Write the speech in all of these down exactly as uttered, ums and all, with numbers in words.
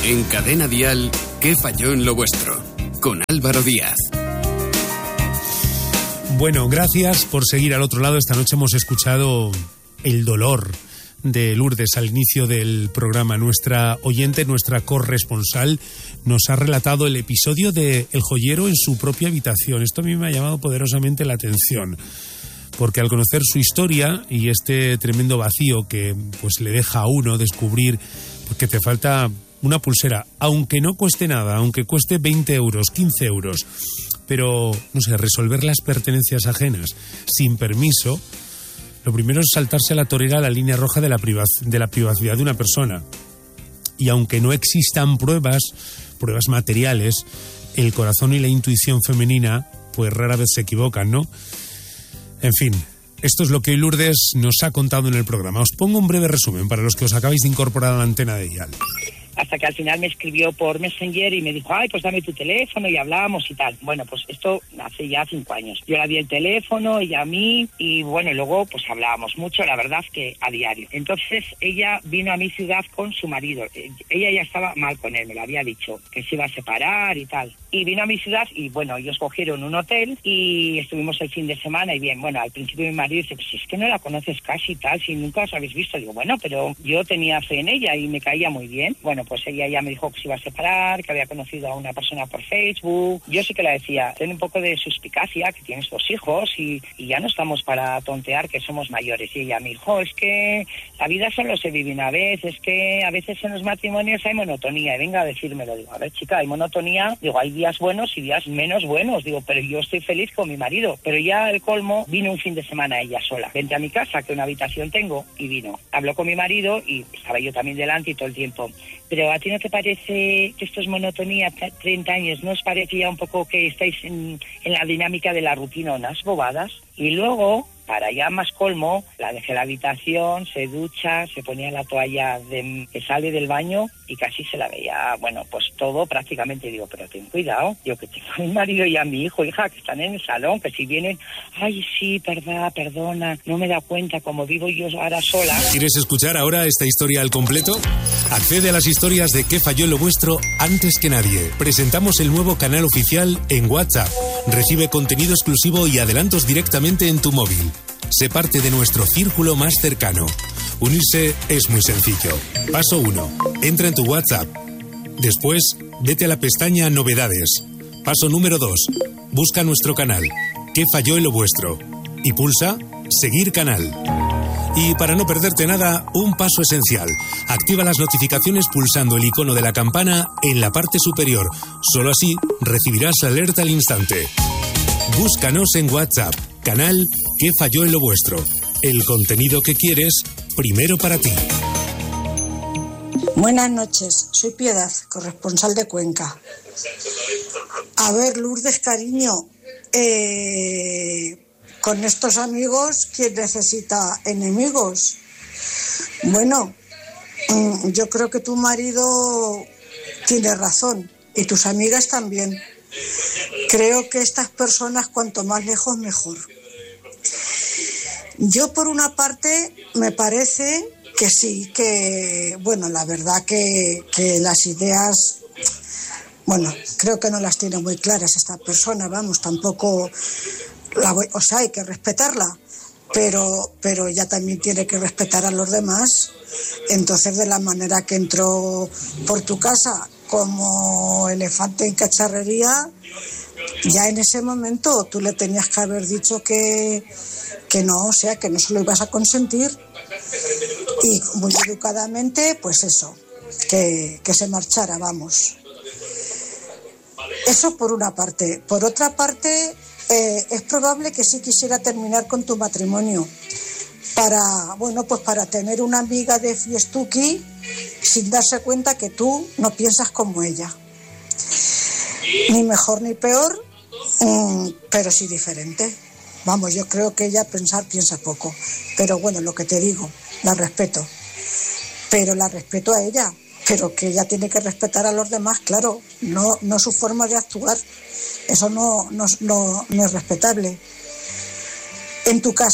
En Cadena Dial, ¿qué falló en lo vuestro? Con Álvaro Díaz. Bueno, gracias por seguir al otro lado. Esta noche hemos escuchado el dolor de Lourdes al inicio del programa. Nuestra oyente, nuestra corresponsal, nos ha relatado el episodio de El joyero en su propia habitación. Esto a mí me ha llamado poderosamente la atención, porque al conocer su historia y este tremendo vacío que pues le deja a uno descubrir pues, que te falta una pulsera, aunque no cueste nada, aunque cueste veinte euros, quince euros, pero, no sé, resolver las pertenencias ajenas sin permiso, lo primero es saltarse a la torera la línea roja de la, privac- de la privacidad de una persona. Y aunque no existan pruebas, pruebas materiales, el corazón y la intuición femenina, pues rara vez se equivocan, ¿no? En fin, esto es lo que Lourdes nos ha contado en el programa. Os pongo un breve resumen para los que os acabáis de incorporar a la antena de Dial. Hasta que al final me escribió por Messenger y me dijo, ay, pues dame tu teléfono y hablamos y tal. Bueno, pues esto hace ya cinco años. Yo le di el teléfono, ella a mí, y bueno, luego pues hablábamos mucho, la verdad que a diario. Entonces ella vino a mi ciudad con su marido. Ella ya estaba mal con él, me lo había dicho, que se iba a separar y tal. Y vino a mi ciudad y bueno, ellos cogieron un hotel y estuvimos el fin de semana y bien, bueno, al principio mi marido dice, pues es que no la conoces casi y tal, si nunca os habéis visto. Digo, bueno, pero yo tenía fe en ella y me caía muy bien. Bueno, pues ella ya me dijo que se iba a separar, que había conocido a una persona por Facebook. Yo sí que la decía, ten un poco de suspicacia, que tienes dos hijos y, y ya no estamos para tontear que somos mayores. Y ella me dijo, es que la vida solo se vive una vez, es que a veces en los matrimonios hay monotonía. Y venga a decírmelo. Digo, a ver, chica, hay monotonía. Digo, hay días buenos y días menos buenos. Digo, pero yo estoy feliz con mi marido. Pero ya el colmo, vino un fin de semana ella sola. Vente a mi casa, que una habitación tengo, y vino. Habló con mi marido y estaba yo también delante y todo el tiempo. Pero ¿a ti no te parece que esto es monotonía? treinta años, ¿no os parece ya un poco que estáis en, en la dinámica de la rutina, unas bobadas? Y luego, para ya más colmo, la dejé en la habitación, se ducha, se ponía la toalla de, que sale del baño y casi se la veía, bueno, pues todo prácticamente. Digo, pero ten cuidado, yo que tengo a mi marido y a mi hijo, hija, que están en el salón, que si vienen, ay, sí, perdona, perdona, no me da cuenta, como vivo yo ahora sola. ¿Quieres escuchar ahora esta historia al completo? Accede a las historias de ¿Qué falló en lo vuestro? Antes que nadie. Presentamos el nuevo canal oficial en WhatsApp. Recibe contenido exclusivo y adelantos directamente en tu móvil. Sé parte de nuestro círculo más cercano. Unirse es muy sencillo. Paso uno. Entra en tu WhatsApp. Después, vete a la pestaña Novedades. Paso número dos. Busca nuestro canal. ¿Qué falló en lo vuestro? Y pulsa Seguir canal. Y para no perderte nada, un paso esencial. Activa las notificaciones pulsando el icono de la campana en la parte superior. Solo así recibirás alerta al instante. Búscanos en WhatsApp. Canal ¿Qué falló en lo vuestro? El contenido que quieres, primero para ti. Buenas noches, soy Piedad, corresponsal de Cuenca. A ver, Lourdes, cariño, eh, con estos amigos, ¿quién necesita enemigos? Bueno, yo creo que tu marido tiene razón y tus amigas también. Creo que estas personas, cuanto más lejos, mejor. Yo, por una parte, me parece que sí, que, bueno, la verdad que, que las ideas, bueno, creo que no las tiene muy claras esta persona, vamos, tampoco, la voy, o sea, hay que respetarla, pero, pero ella también tiene que respetar a los demás. Entonces, de la manera que entró por tu casa como elefante en cacharrería, ya en ese momento tú le tenías que haber dicho que, que no, o sea, que no se lo ibas a consentir, y muy educadamente, pues eso, que, que se marchara, vamos. Eso por una parte. Por otra parte, eh, es probable que sí quisiera terminar con tu matrimonio para, bueno, pues para tener una amiga de fiestuki sin darse cuenta que tú no piensas como ella. Ni mejor ni peor, mmm, pero sí diferente. Vamos, yo creo que ella pensar piensa poco. Pero bueno, lo que te digo, la respeto. Pero la respeto a ella. Pero que ella tiene que respetar a los demás, claro. No, no su forma de actuar. Eso no, no, no, no es respetable. En tu casa,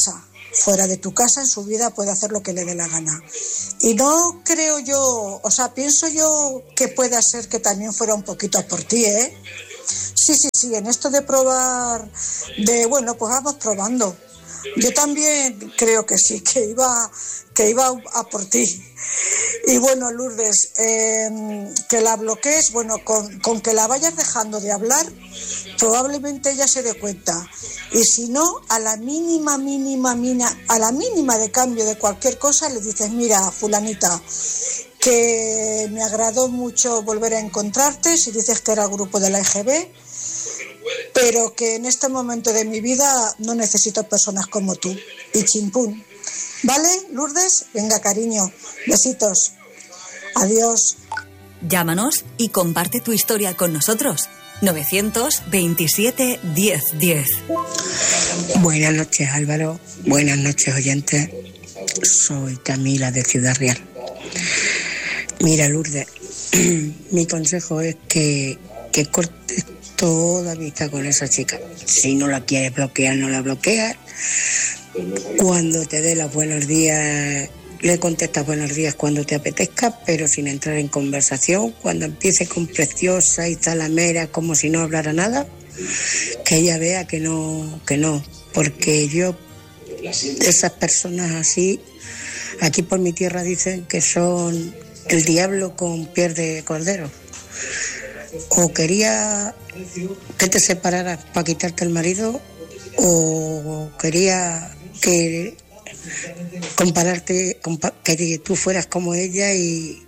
fuera de tu casa, en su vida, puede hacer lo que le dé la gana. Y no creo yo, o sea, pienso yo que pueda ser que también fuera un poquito a por ti, ¿eh? Sí, sí, sí, en esto de probar, de bueno, pues vamos probando. Yo también creo que sí, que iba, que iba a por ti. Y bueno, Lourdes, eh, que la bloquees, bueno, con, con que la vayas dejando de hablar, probablemente ella se dé cuenta. Y si no, a la mínima, mínima, mínima, a la mínima de cambio de cualquier cosa, le dices, mira, fulanita, que me agradó mucho volver a encontrarte, si dices que era el grupo de la E G B, pero que en este momento de mi vida no necesito personas como tú. Y chimpún. ¿Vale, Lourdes? Venga, cariño. Besitos. Adiós. Llámanos y comparte tu historia con nosotros. novecientos veintisiete diez diez. Buenas noches, Álvaro. Buenas noches, oyentes. Soy Camila de Ciudad Real. Mira, Lourdes, mi consejo es que, que cortes toda amistad con esa chica. Si no la quieres bloquear, no la bloqueas. Cuando te dé los buenos días, le contestas buenos días cuando te apetezca, pero sin entrar en conversación. Cuando empiece con preciosa y zalamera, como si no hablara nada, que ella vea que no, que no. Porque yo, esas personas así, aquí por mi tierra dicen que son el diablo con piel de cordero. O quería que te separaras para quitarte el marido, o quería que compararte, compa- que tú fueras como ella y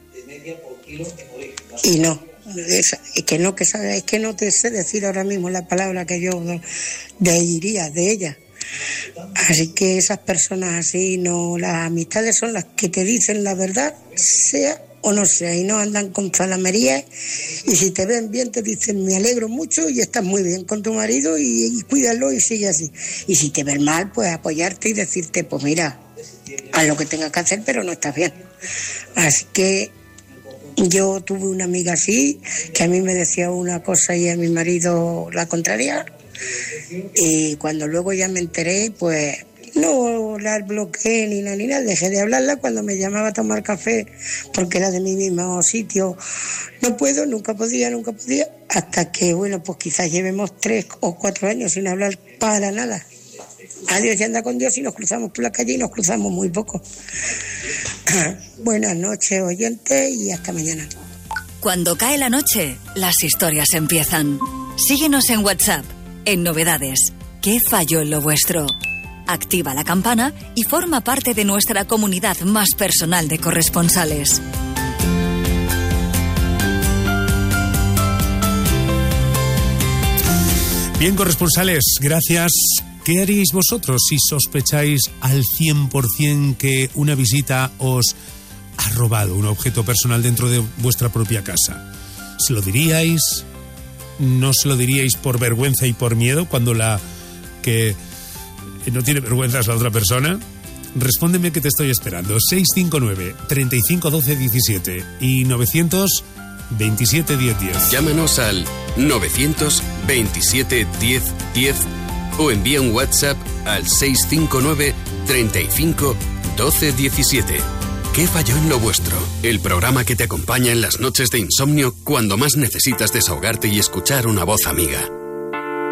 y no, es, es que no, que sabes, es que no te sé decir ahora mismo la palabra que yo diría de ella. Así que esas personas así, no, las amistades son las que te dicen la verdad, sea o no sea, y no andan con zalamerías, y si te ven bien te dicen me alegro mucho y estás muy bien con tu marido y, y cuídalo y sigue así. Y si te ven mal, pues apoyarte y decirte, pues mira, haz lo que tengas que hacer, pero no estás bien. Así que yo tuve una amiga así, que a mí me decía una cosa y a mi marido la contraria, y cuando luego ya me enteré, pues no la bloqueé ni nada, ni nada, dejé de hablarla cuando me llamaba a tomar café, porque era de mi mismo sitio. No puedo, nunca podía, nunca podía, hasta que, bueno, pues quizás llevemos tres o cuatro años sin hablar para nada. Adiós y anda con Dios, y nos cruzamos por la calle y nos cruzamos muy poco. Buenas noches, oyentes, y hasta mañana. Cuando cae la noche, las historias empiezan. Síguenos en WhatsApp, en Novedades. ¿Qué falló en lo vuestro? Activa la campana y forma parte de nuestra comunidad más personal de corresponsales. Bien, corresponsales, gracias. ¿Qué haríais vosotros si sospecháis al cien por ciento que una visita os ha robado un objeto personal dentro de vuestra propia casa? ¿Se lo diríais? ¿No se lo diríais por vergüenza y por miedo cuando la que no tiene vergüenza es la otra persona? Respóndeme que te estoy esperando. seis cinco nueve, treinta y cinco, doce, diecisiete y novecientos veintisiete, diez, diez. Llámanos al novecientos veintisiete, diez, diez o envía un WhatsApp al seis cinco nueve, treinta y cinco, doce, diecisiete. ¿Qué falló en lo vuestro? El programa que te acompaña en las noches de insomnio cuando más necesitas desahogarte y escuchar una voz amiga.